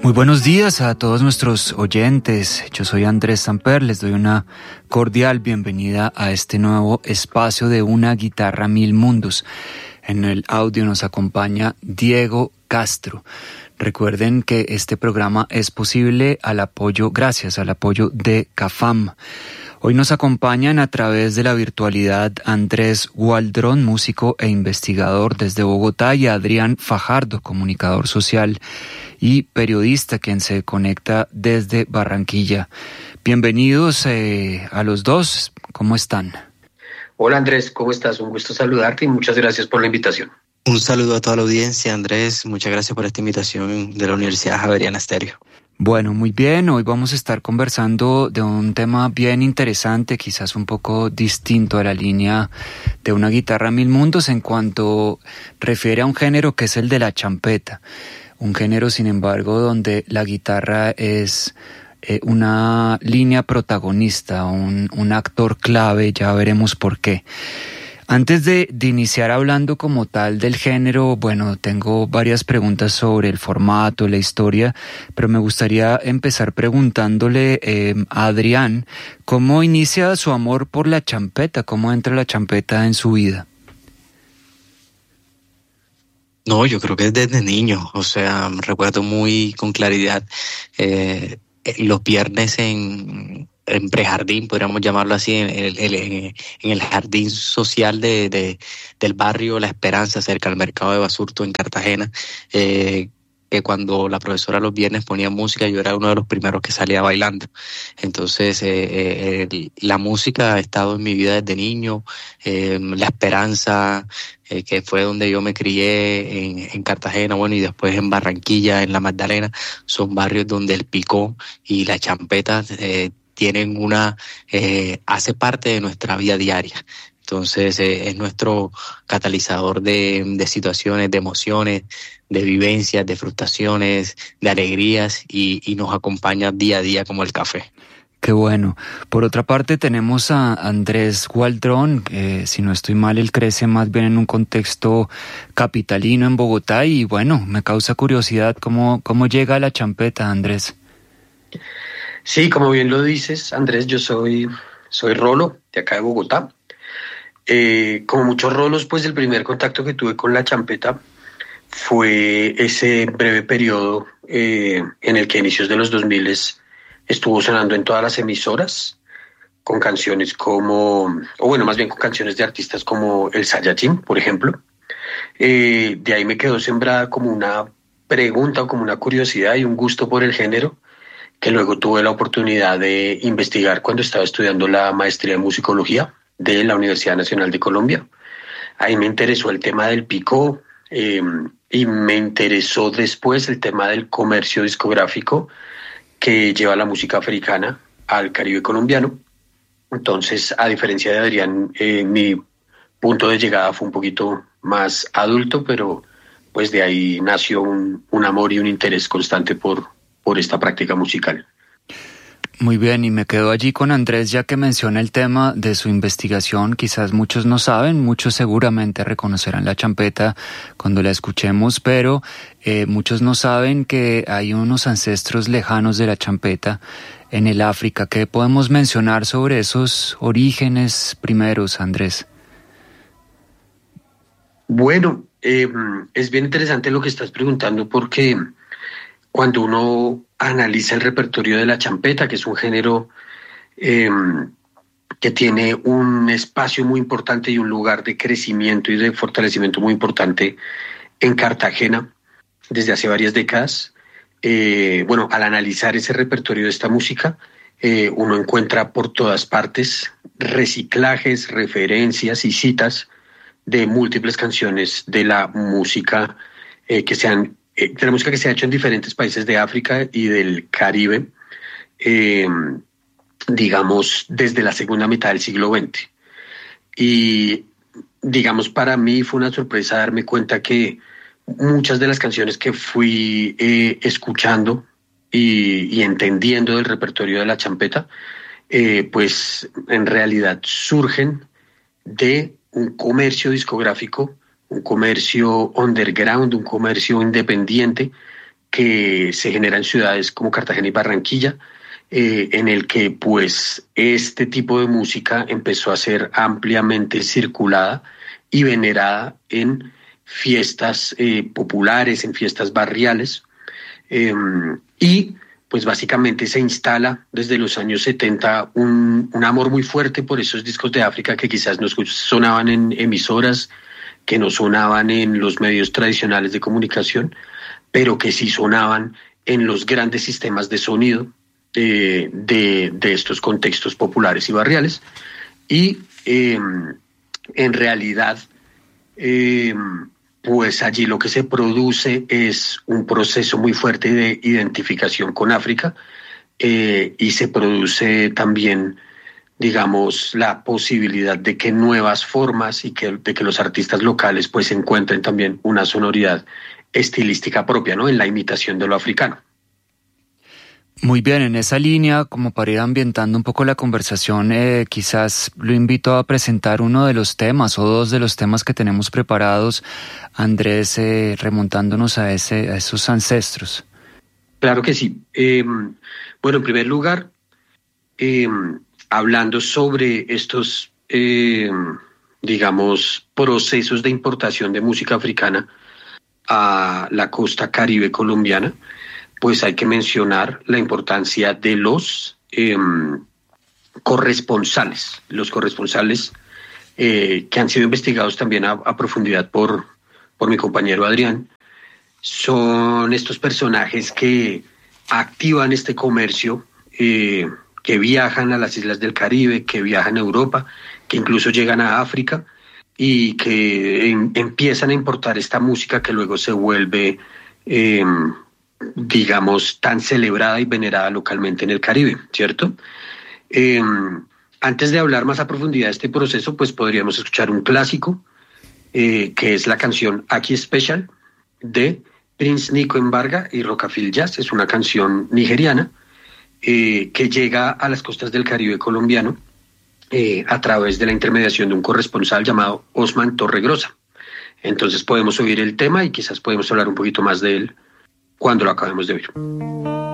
Muy buenos días a todos nuestros oyentes. Yo soy Andrés Samper, les doy una cordial bienvenida a este nuevo espacio de Una Guitarra Mil Mundos. En el audio nos acompaña Diego Castro. Recuerden que este programa es posible gracias al apoyo de CAFAM. Hoy nos acompañan a través de la virtualidad Andrés Gualdrón, músico e investigador desde Bogotá, y Adrián Fajardo, comunicador social y periodista, quien se conecta desde Barranquilla. Bienvenidos a los dos. ¿Cómo están? Hola Andrés, ¿cómo estás? Un gusto saludarte y muchas gracias por la invitación. Un saludo a toda la audiencia, Andrés. Muchas gracias por esta invitación de la Universidad Javeriana Estéreo. Bueno, muy bien. Hoy vamos a estar conversando de un tema bien interesante, quizás un poco distinto a la línea de Una Guitarra Mil Mundos en cuanto refiere a un género que es el de la champeta. Un género, sin embargo, donde la guitarra es una línea protagonista, un actor clave, ya veremos por qué. Antes de iniciar hablando como tal del género, bueno, tengo varias preguntas sobre el formato, la historia, pero me gustaría empezar preguntándole a Adrián, ¿cómo inicia su amor por la champeta? ¿Cómo entra la champeta en su vida? No, yo creo que es desde niño, recuerdo muy con claridad los viernes en prejardín, podríamos llamarlo así, en el jardín social del barrio La Esperanza, cerca del mercado de Basurto en Cartagena, que cuando la profesora los viernes ponía música, yo era uno de los primeros que salía bailando. Entonces, la música ha estado en mi vida desde niño. La Esperanza, que fue donde yo me crié en Cartagena, bueno, y después en Barranquilla, en La Magdalena, son barrios donde el picó y la champeta tienen hace parte de nuestra vida diaria. Entonces es nuestro catalizador de situaciones, de emociones, de vivencias, de frustraciones, de alegrías, y nos acompaña día a día como el café. Qué bueno. Por otra parte tenemos a Andrés Gualdrón, si no estoy mal, él crece más bien en un contexto capitalino en Bogotá, y bueno, me causa curiosidad cómo llega a la champeta, Andrés. Sí, como bien lo dices, Andrés, yo soy rolo de acá de Bogotá. Como muchos rolos, pues el primer contacto que tuve con la champeta fue ese breve periodo en el que a inicios de los 2000 estuvo sonando en todas las emisoras con canciones con canciones de artistas como el Saiyajin, por ejemplo. De ahí me quedó sembrada como una pregunta o como una curiosidad y un gusto por el género, que luego tuve la oportunidad de investigar cuando estaba estudiando la maestría en musicología de la Universidad Nacional de Colombia. Ahí me interesó el tema del picó y me interesó después el tema del comercio discográfico que lleva la música africana al Caribe colombiano. Entonces, a diferencia de Adrián, mi punto de llegada fue un poquito más adulto, pero pues de ahí nació un amor y un interés constante por esta práctica musical. Muy bien, y me quedo allí con Andrés, ya que menciona el tema de su investigación. Quizás muchos no saben, muchos seguramente reconocerán la champeta cuando la escuchemos, pero muchos no saben que hay unos ancestros lejanos de la champeta en el África. ¿Qué podemos mencionar sobre esos orígenes primeros, Andrés? Bueno, es bien interesante lo que estás preguntando, porque cuando uno analiza el repertorio de la champeta, que es un género que tiene un espacio muy importante y un lugar de crecimiento y de fortalecimiento muy importante en Cartagena desde hace varias décadas, al analizar ese repertorio de esta música, uno encuentra por todas partes reciclajes, referencias y citas de múltiples canciones de la música de la música que se ha hecho en diferentes países de África y del Caribe, digamos, desde la segunda mitad del siglo XX. Y, digamos, para mí fue una sorpresa darme cuenta que muchas de las canciones que fui escuchando y entendiendo del repertorio de la champeta, pues en realidad surgen de un comercio discográfico, un comercio underground, un comercio independiente que se genera en ciudades como Cartagena y Barranquilla, en el que pues este tipo de música empezó a ser ampliamente circulada y venerada en fiestas populares, en fiestas barriales, y pues básicamente se instala desde los años 70 un amor muy fuerte por esos discos de África que quizás no sonaban en emisoras, que no sonaban en los medios tradicionales de comunicación, pero que sí sonaban en los grandes sistemas de sonido de estos contextos populares y barriales. Y en realidad, pues allí lo que se produce es un proceso muy fuerte de identificación con África, y se produce también, digamos, la posibilidad de que nuevas formas y de que los artistas locales pues encuentren también una sonoridad estilística propia, ¿no?, en la imitación de lo africano. Muy bien, en esa línea, como para ir ambientando un poco la conversación, quizás lo invito a presentar uno de los temas o dos de los temas que tenemos preparados, Andrés, remontándonos a esos ancestros. Claro que sí. Bueno, en primer lugar, hablando sobre estos, digamos, procesos de importación de música africana a la costa caribe colombiana, pues hay que mencionar la importancia de los corresponsales. Los corresponsales que han sido investigados también a profundidad por mi compañero Adrián, son estos personajes que activan este comercio, que viajan a las islas del Caribe, que viajan a Europa, que incluso llegan a África y que empiezan a importar esta música que luego se vuelve, digamos, tan celebrada y venerada localmente en el Caribe, ¿cierto? Antes de hablar más a profundidad de este proceso, pues podríamos escuchar un clásico, que es la canción Aki Special de Prince Nico Mbarga y Rockafil Jazz. Es una canción nigeriana que llega a las costas del Caribe colombiano a través de la intermediación de un corresponsal llamado Osman Torregrosa. Entonces podemos oír el tema y quizás podemos hablar un poquito más de él cuando lo acabemos de oír.